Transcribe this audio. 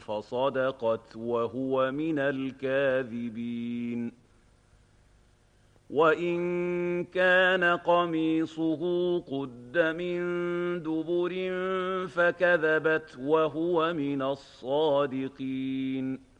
فصدقت وهو من الكاذبين. وإن كان قميصه قد من دبر فكذبت وهو من الصادقين.